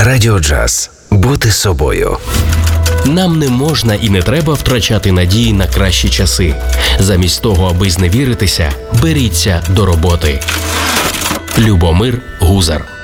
Радіо Джаз. Бути собою. Нам не можна і не треба втрачати надії на кращі часи. Замість того, аби зневіритися, беріться до роботи. Любомир Гузар.